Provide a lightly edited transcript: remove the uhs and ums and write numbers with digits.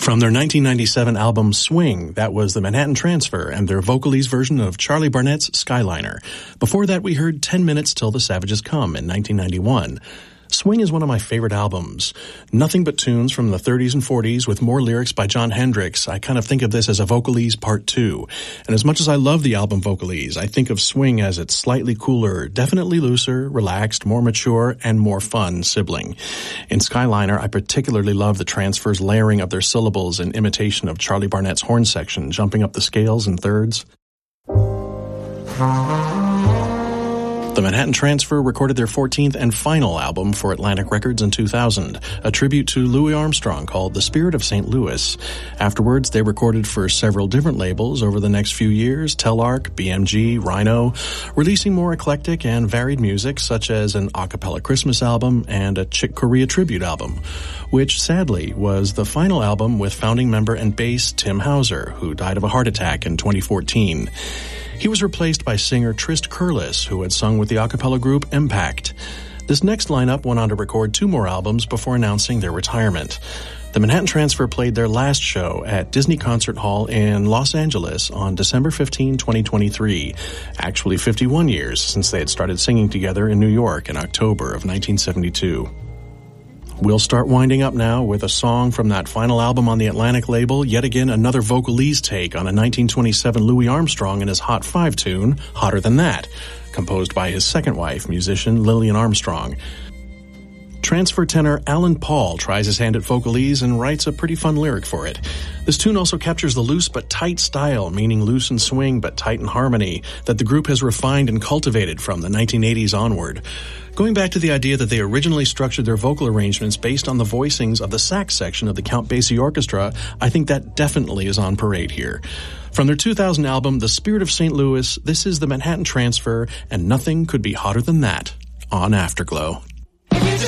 From their 1997 album Swing, that was the Manhattan Transfer and their Vocalese version of Charlie Barnett's Skyliner. Before that, we heard 10 Minutes Till the Savages Come in 1991. Swing is one of my favorite albums. Nothing but tunes from the 30s and 40s with more lyrics by Jon Hendricks. I kind of think of this as a Vocalese Part 2. And as much as I love the album Vocalese, I think of Swing as its slightly cooler, definitely looser, relaxed, more mature, and more fun sibling. In Skyliner, I particularly love the Transfer's layering of their syllables in imitation of Charlie Barnett's horn section, jumping up the scales in thirds. The Manhattan Transfer recorded their 14th and final album for Atlantic Records in 2000, a tribute to Louis Armstrong called The Spirit of St. Louis. Afterwards, they recorded for several different labels over the next few years, Telarc, BMG, Rhino, releasing more eclectic and varied music such as an a cappella Christmas album and a Chick Corea tribute album, which sadly was the final album with founding member and bass Tim Hauser, who died of a heart attack in 2014. He was replaced by singer Trist Curlis, who had sung with the a cappella group Impact. This next lineup went on to record 2 more albums before announcing their retirement. The Manhattan Transfer played their last show at Disney Concert Hall in Los Angeles on December 15, 2023, actually 51 years since they had started singing together in New York in October of 1972. We'll start winding up now with a song from that final album on the Atlantic label, yet again another Vocalese take on a 1927 Louis Armstrong and his Hot 5 tune, Hotter Than That, composed by his second wife, musician Lillian Armstrong. Transfer tenor Alan Paul tries his hand at Vocalese and writes a pretty fun lyric for it. This tune also captures the loose but tight style, meaning loose in swing but tight in harmony, that the group has refined and cultivated from the 1980s onward. Going back to the idea that they originally structured their vocal arrangements based on the voicings of the sax section of the Count Basie Orchestra, I think that definitely is on parade here. From their 2000 album, The Spirit of St. Louis, this is the Manhattan Transfer, and nothing could be hotter than that on Afterglow.